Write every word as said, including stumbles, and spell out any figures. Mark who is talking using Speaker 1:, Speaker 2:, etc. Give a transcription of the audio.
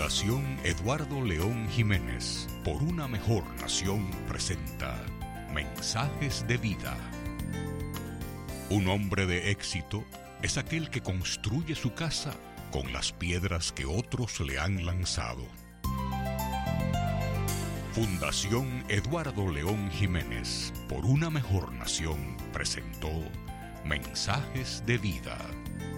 Speaker 1: Fundación Eduardo León Jiménez, por una mejor nación, presenta Mensajes de Vida. Un hombre de éxito es aquel que construye su casa con las piedras que otros le han lanzado. Fundación Eduardo León Jiménez, por una mejor nación, presentó Mensajes de Vida.